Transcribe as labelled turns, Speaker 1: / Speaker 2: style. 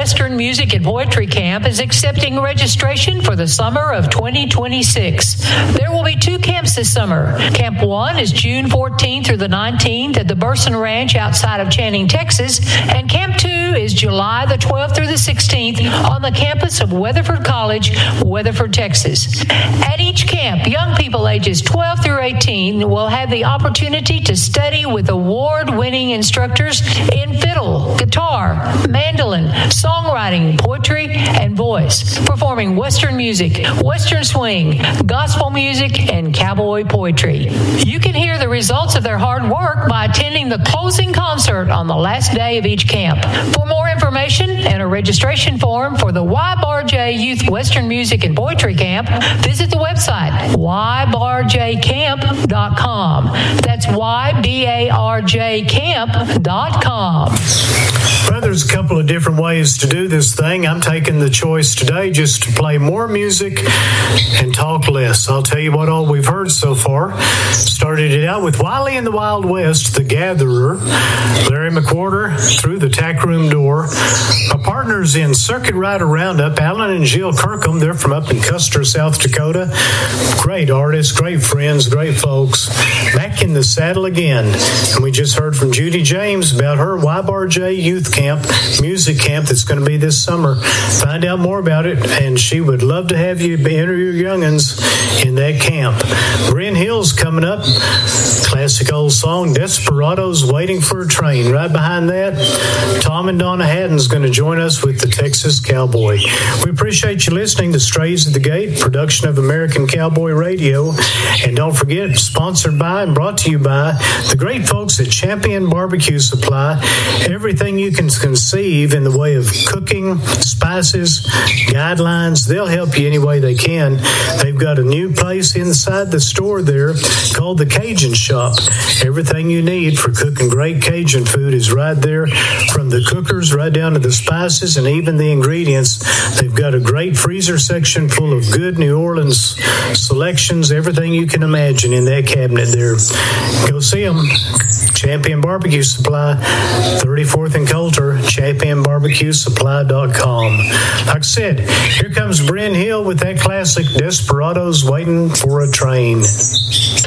Speaker 1: Western Music and Poetry Camp is accepting registration for the summer of 2026. There will be 2 camps this summer. Camp 1 is June 14th through the 19th at the Burson Ranch outside of Channing, Texas, and Camp 2 is July the 12th through the 16th on the campus of Weatherford College, Weatherford, Texas. At each camp, young people ages 12 through 18 will have the opportunity to study with award-winning instructors in fiddle, guitar, mandolin, songwriting, poetry, and voice, performing Western music, Western swing, gospel music, and cowboy poetry. You can hear the results of their hard work by attending the closing concert on the last day of each camp. For more information and a registration form for the YBARJ Youth Western Music and Poetry Camp, visit the website ybarjcamp.com. That's ybarjcamp.com.
Speaker 2: Well, there's a couple of different ways to do this thing. I'm taking the choice today just to play more music and talk less. I'll tell you what all we've heard so far. Started it out with Wiley and the Wild West, The Gatherer, Larry McWhorter, Through the Tack Room Door. My partners in Circuit Rider Roundup, Alan and Jill Kirkham, they're from up in Custer, South Dakota. Great artists, great friends, great folks. Back in the saddle again. And we just heard from Judy James about her YBARJ Youth Camp, music camp that's going to be this summer. Find out more about it, and she would love to have you enter your youngins in that camp. Bryn Hill's coming up. Classic old song, Desperados, Waiting for a Train. Right behind that, Tom and Donna Haddon's going to join us with the Texas Cowboy. We appreciate you listening to Strays at the Gate, production of American Cowboy Radio. And don't forget, sponsored by and brought to you by the great folks at Champion Barbecue Supply. Everything you can conceive in the way of cooking, spices, guidelines, they'll help you any way they can. They've got a new place inside the store there called the Cajun Shop. Everything you need for cooking great Cajun food is right there, from the cookers right down to the spices and even the ingredients. They've got a great freezer section full of good New Orleans selections, everything you can imagine in that cabinet there. Go see them. Champion Barbecue Supply, 34th and Coulter, championbarbecuesupply.com. Like I said, here comes Bryn Hill with that classic Desperados, Waiting for a Train.